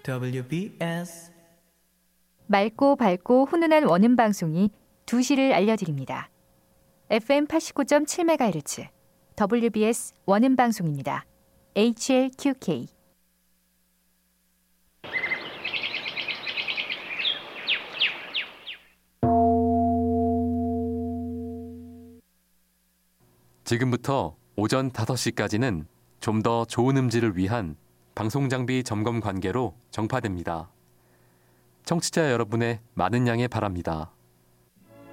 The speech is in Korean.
WBS 맑고 밝고 훈훈한 원음 방송이 2시를 알려드립니다. FM 89.7MHz WBS 원음 방송입니다. HLQK 지금부터 오전 5시까지는 좀 더 좋은 음질을 위한 방송장비 점검 관계로 정파됩니다. 청취자 여러분의 많은 양해 바랍니다.